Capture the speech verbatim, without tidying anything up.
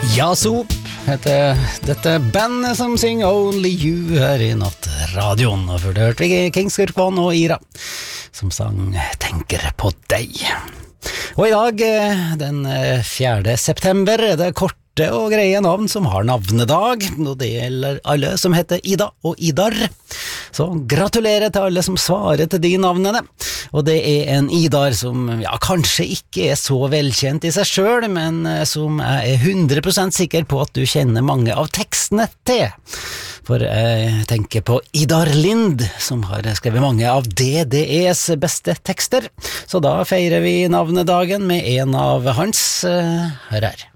Yazoo heter dette bandet som synger Only You her i nattradioen. Og før det hørte vi Kings Kurkvan og Ira som sang Tenker på deg. Og i dag, den fjerde september, er det korte og greie navn som har navnedag, og det gjelder alle som heter Ida og Idar. Så gratulerer til alle som svarer til de navnene. Og det er en Idar som ja, kanskje ikke er så velkjent i seg selv, men som jeg er hundre prosent sikker på at du kjenner mange av tekstene til. For jeg tenker på Idar Lind, som har skrevet mange av D D E's beste tekster. Så da feirer vi navnedagen med en av hans. Hør her.